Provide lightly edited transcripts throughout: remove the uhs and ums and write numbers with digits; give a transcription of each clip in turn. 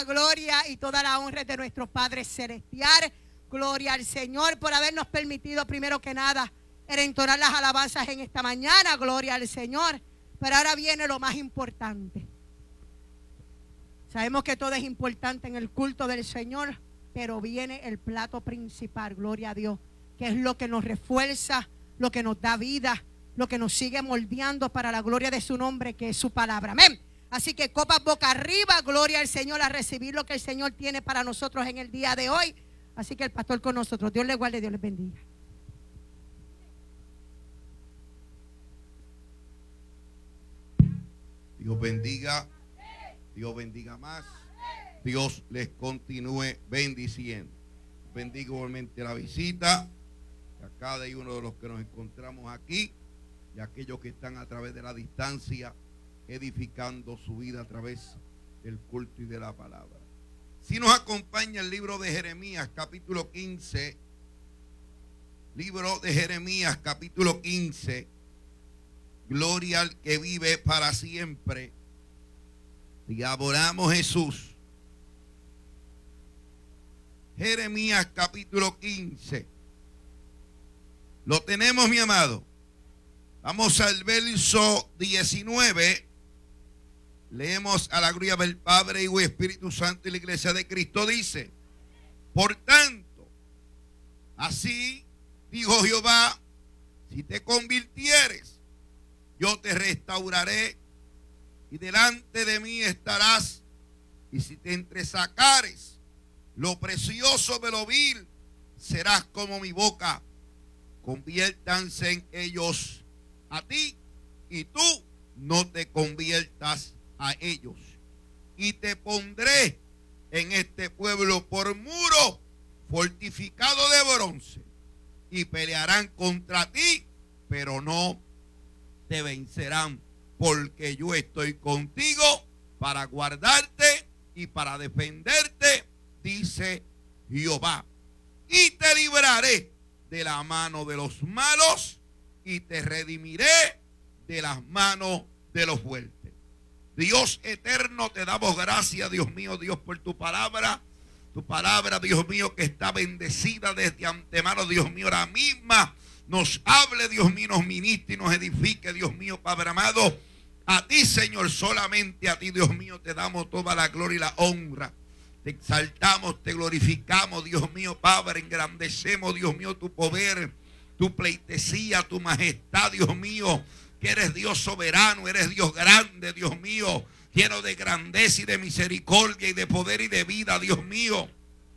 gloria y toda la honra es de nuestro Padre Celestial. Gloria al Señor por habernos permitido, primero que nada, entonar las alabanzas en esta mañana. Gloria al Señor. Pero ahora viene lo más importante. Sabemos que todo es importante en el culto del Señor, pero viene el plato principal, gloria a Dios, que es lo que nos refuerza, lo que nos da vida, lo que nos sigue moldeando para la gloria de su nombre, que es su palabra. Amén. Así que copas boca arriba, gloria al Señor, a recibir lo que el Señor tiene para nosotros en el día de hoy. Así que el pastor con nosotros. Dios les guarde, Dios les bendiga. Dios bendiga. Dios bendiga más. Dios les continúe bendiciendo. Bendigo igualmente la visita a cada uno de los que nos encontramos aquí y a aquellos que están a través de la distancia edificando su vida a través del culto y de la palabra. Si nos acompaña el libro de Jeremías capítulo 15, libro de Jeremías capítulo 15, gloria al que vive para siempre. Y adoramos Jesús. Jeremías capítulo 15. Lo tenemos, mi amado. Vamos al verso 19. Leemos a la gloria del Padre y del Espíritu Santo, y la iglesia de Cristo dice: por tanto, así dijo Jehová, si te convirtieres, yo te restauraré y delante de mí estarás, y si te entresacares lo precioso de lo vil, serás como mi boca. Conviértanse en ellos a ti, y tú no te conviertas a ellos. Y te pondré en este pueblo por muro fortificado de bronce, y pelearán contra ti, pero no te vencerán, porque yo estoy contigo para guardarte y para defenderte, dice Jehová. Y te libraré de la mano de los malos y te redimiré de las manos de los fuertes. Dios eterno, te damos gracias, Dios mío, Dios, por tu palabra. Tu palabra, Dios mío, que está bendecida desde antemano, Dios mío, la misma nos hable, Dios mío, nos ministre y nos edifique, Dios mío, Padre amado. A ti, Señor, solamente a ti, Dios mío, te damos toda la gloria y la honra. Te exaltamos, te glorificamos, Dios mío, Padre, engrandecemos, Dios mío, tu poder, tu pleitesía, tu majestad, Dios mío, que eres Dios soberano, eres Dios grande, Dios mío, lleno de grandeza y de misericordia y de poder y de vida, Dios mío.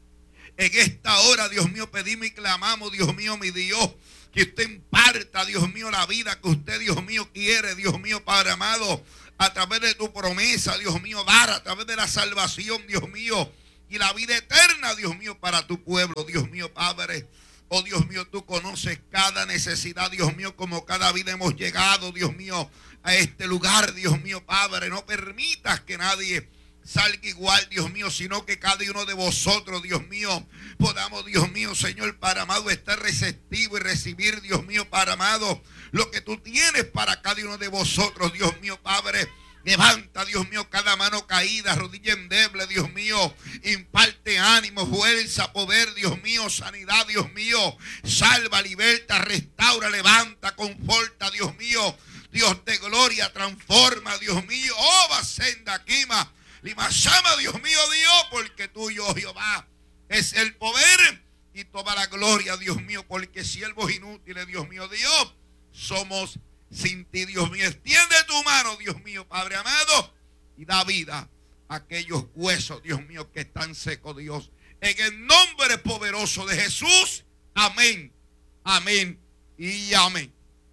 En esta hora, Dios mío, pedimos y clamamos, Dios mío, mi Dios, que usted imparta, Dios mío, la vida que usted, Dios mío, quiere, Dios mío, Padre amado, a través de tu promesa, Dios mío, dar a través de la salvación, Dios mío, y la vida eterna, Dios mío, para tu pueblo, Dios mío, Padre. Oh, Dios mío, tú conoces cada necesidad, Dios mío, como cada vida hemos llegado, Dios mío, a este lugar, Dios mío, Padre. No permitas que nadie salga igual, Dios mío, sino que cada uno de vosotros, Dios mío, podamos, Dios mío, Señor, Padre amado, estar receptivo y recibir, Dios mío, Padre amado, lo que tú tienes para cada uno de vosotros, Dios mío, Padre. Levanta, Dios mío, cada mano caída, rodilla endeble, Dios mío. Imparte ánimo, fuerza, poder, Dios mío, sanidad, Dios mío. Salva, liberta, restaura, levanta, conforta, Dios mío. Dios de gloria, transforma, Dios mío. Oh, Basenda, Quima, Limasama, Dios mío, Dios, porque tuyo, Jehová, es el poder y toda la gloria, Dios mío, porque siervos inútiles, Dios mío, Dios, somos sin ti, Dios mío. Extiende tu mano, Dios mío, Padre amado, y da vida a aquellos huesos, Dios mío, que están secos, Dios. En el nombre poderoso de Jesús, amén, amén y amén.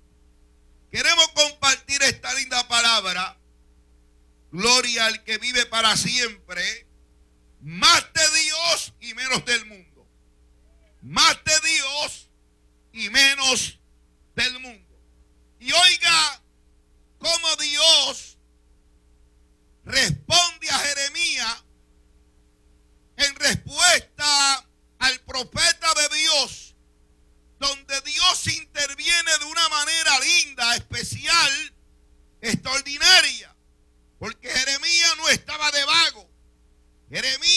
Queremos compartir esta linda palabra. Gloria al que vive para siempre. Más de Dios y menos del mundo. Más de Dios y menos del mundo. Y oiga cómo Dios responde a Jeremías en respuesta al profeta de Dios, donde Dios interviene de una manera linda, especial, extraordinaria, porque Jeremías no estaba de vago. Jeremías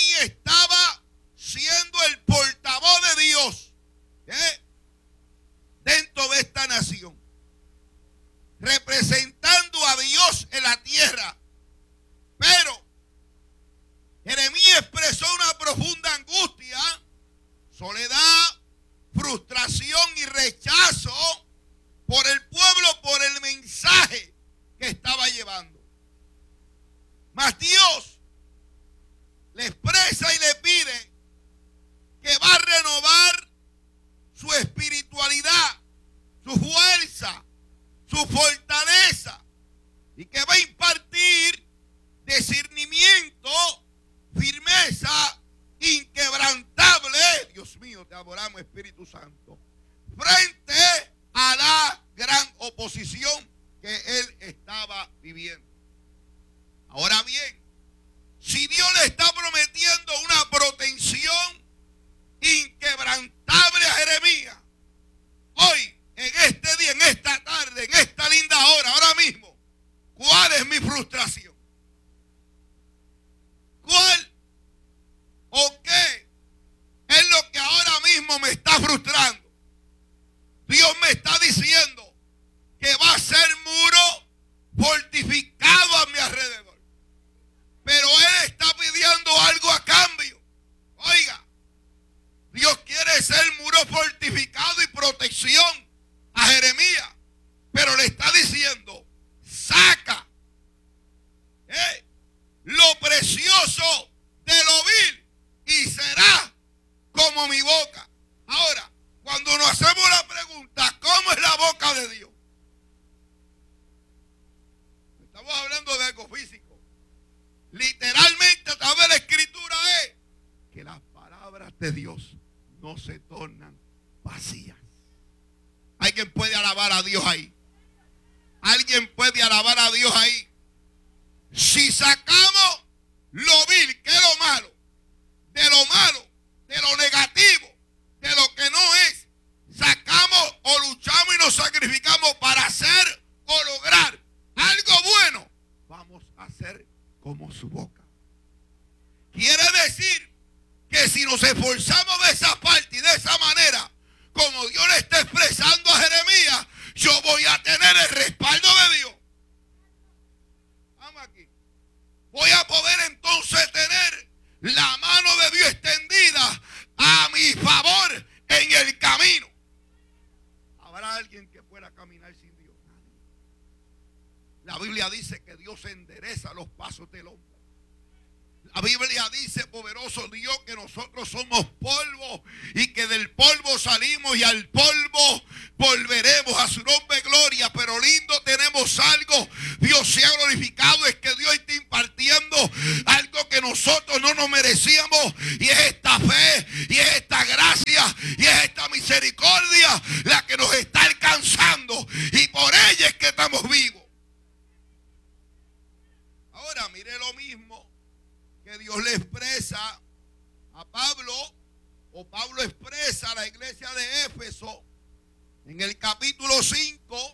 Mas Dios le expresa y le pide que va a renovar su espiritualidad, su fuerza, su fortaleza, y que va a impartir discernimiento, firmeza, inquebrantable. Dios mío, te adoramos, Espíritu Santo, frente a la gran oposición que él estaba viviendo. Ahora bien, si Dios le está prometiendo una protección inquebrantable a Jeremías, hoy, en este día, en esta tarde, en esta linda hora, ahora mismo, ¿cuál es mi frustración? ¿Cuál o qué es lo que ahora mismo me está frustrando? Dios me está diciendo que va a ser muro fortificado a mi alrededor, pero Él está pidiendo algo a cambio. Oiga, Dios quiere ser muro fortificado y protección a Jeremías, pero le está diciendo: saca lo precioso de lo vil y será como mi boca. Ahora, cuando nos hacemos la pregunta, ¿cómo es la boca de Dios? Estamos hablando de algo físico. Literalmente, a través de la Escritura, es que las palabras de Dios no se tornan vacías. ¿Alguien puede alabar a Dios ahí? ¿Alguien puede alabar a Dios ahí? Si sacamos lo vil, que es lo malo, de lo negativo, de lo que no es, sacamos o luchamos y nos sacrificamos para hacer o lograr algo bueno, vamos a hacer como su boca. Quiere decir que si nos esforzamos de esa parte y de esa manera, como Dios le está expresando a Jeremías, yo voy a tener el respaldo de Dios. Vamos aquí. Voy a poder entonces tener la mano de Dios extendida a mi favor en el camino. ¿Habrá alguien que pueda caminar sin Dios? Nadie. La Biblia dice que Dios endereza los pasos del hombre. La Biblia dice, poderoso Dios, que nosotros somos polvo y que del polvo salimos y al polvo volveremos. A su nombre gloria. Pero lindo, tenemos algo. Dios sea glorificado. Es que Dios está impartiendo algo que nosotros no nos merecíamos, y es esta fe, y es esta gracia, y es esta misericordia la que nos está alcanzando, y por ella es que estamos vivos. Ahora mire lo mismo que Dios le expresa a Pablo, o Pablo expresa a la iglesia de Éfeso en el capítulo 5.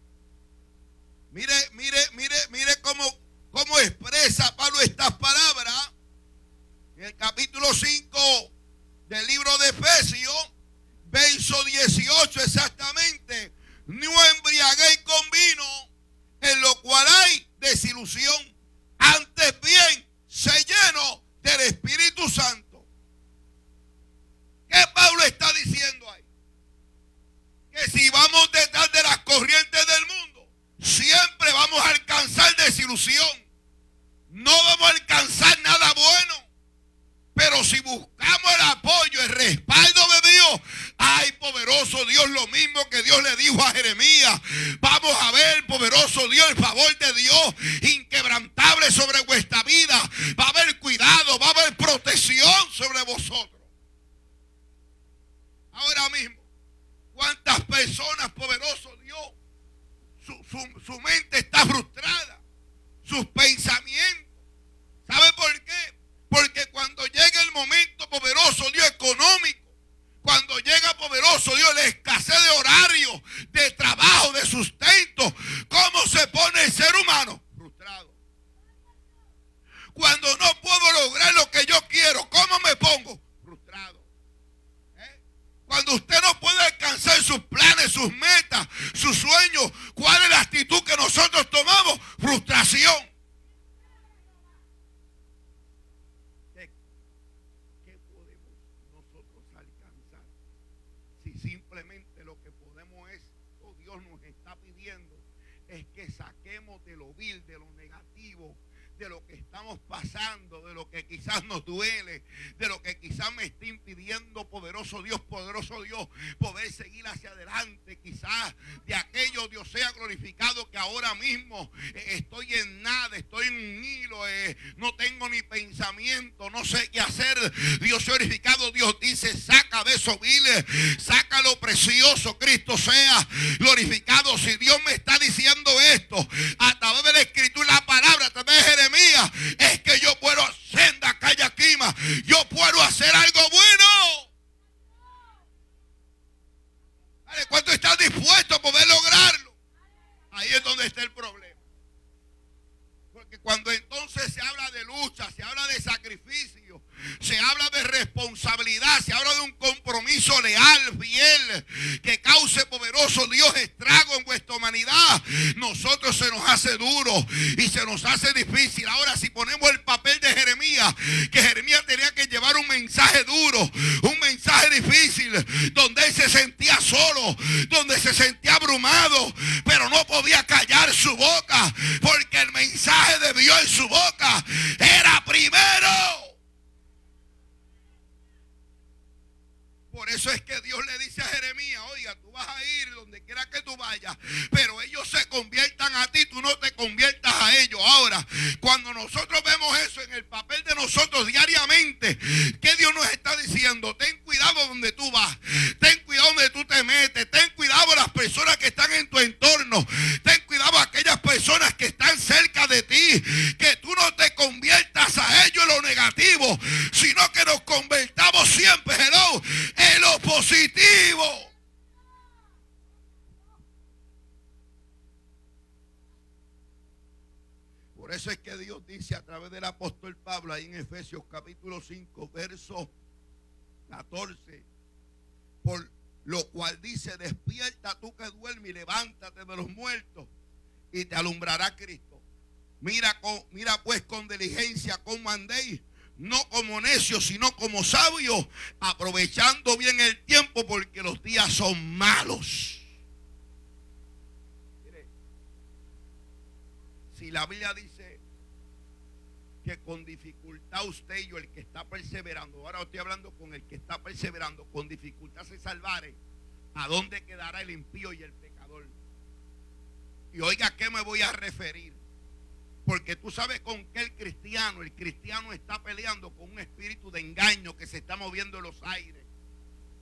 Mire cómo expresa Pablo estas palabras en el capítulo 5 del libro de Efesios, verso 18 exactamente. No embriaguéis con vino, en lo cual hay desilusión, antes bien se lleno del Espíritu Santo. ¿Qué Pablo está diciendo ahí? Que si vamos detrás de las corrientes del mundo, siempre vamos a alcanzar desilusión. No vamos a alcanzar nada bueno. Pero si buscamos el apoyo, el respaldo de Dios, ay, poderoso Dios, lo mismo que Dios le dijo a Jeremías, vamos a ver, poderoso Dios, el favor de Dios inquebrantable sobre vuestra vida. Va a haber cuidado, va a haber protección sobre vosotros. Ahora mismo, ¿cuántas personas, poderoso Dios, su mente está frustrada, sus pensamientos? ¿Sabe por qué? Porque cuando llega el momento, poderoso Dios, económico, cuando llega, poderoso Dios, la escasez de horario, de trabajo, de sustento, ¿cómo se pone el ser humano? Frustrado. Cuando no puedo lograr lo que yo quiero, ¿cómo me pongo? Frustrado. Cuando usted no puede alcanzar sus planes, sus metas, sus sueños, ¿cuál es la actitud que nosotros tomamos? Frustración. ¿Qué podemos nosotros alcanzar si simplemente lo que podemos es, o Dios nos está pidiendo, es que saquemos de lo vil, de lo negativo, de lo que estamos pasando, de lo que quizás nos duele, de lo que quizás me está impidiendo, poderoso Dios, poder seguir hacia adelante. Quizás de aquello, Dios sea glorificado, que ahora mismo estoy en nada, estoy en un hilo, no tengo ni pensamiento, no sé qué hacer. Dios sea glorificado. Dios dice: saca de eso vil, saca lo precioso. Cristo sea glorificado. Si Dios me está diciendo esto a través de la escritura y la palabra, a través de Jeremías, es que yo puedo hacer Cayaquima, yo puedo hacer algo bueno. ¿Cuánto estás dispuesto a poder lograrlo? Ahí es donde está el problema. Porque cuando entonces se habla de lucha, se habla de sacrificio, se habla de responsabilidad, se habla de un compromiso leal, fiel, que cause, poderoso Dios, estrago en vuestra humanidad, nosotros se nos hace duro y se nos hace difícil. Ahora, si ponemos el papel de Jeremías, que Jeremías tenía que llevar un mensaje duro, un mensaje difícil, donde él se sentía solo, donde se sentía abrumado, pero no podía callar su boca, porque el mensaje de Dios en su boca era primero. Por eso es que Dios le dice a Jeremías: oiga, tú vas a ir donde quiera que tú vayas, pero ellos se conviertan a ti, tú no te conviertas a ellos. Ahora, cuando nosotros vemos eso en el papel de nosotros diariamente, ¿qué Dios nos está diciendo? Ten cuidado donde tú vas, ten cuidado donde tú te metes, ten cuidado las personas que están en tu entorno, ten cuidado aquellas personas que están cerca de ti, que tú no te conviertas a ellos en lo negativo, sino que nos convertamos siempre, hello, en lo positivo. Por eso es que Dios dice a través del apóstol Pablo ahí en Efesios capítulo 5 verso 14, por lo cual dice: despierta tú que duermes y levántate de los muertos y te alumbrará Cristo. Mira pues con diligencia cómo andéis, no como necios, sino como sabios, aprovechando bien el tiempo, porque los días son malos. Mire, si la Biblia dice que con dificultad usted y yo, el que está perseverando, ahora estoy hablando con el que está perseverando, con dificultad se salvare, ¿a dónde quedará el impío y el pecador? Y oiga, ¿a qué me voy a referir? Porque tú sabes con qué el cristiano está peleando con un espíritu de engaño que se está moviendo en los aires.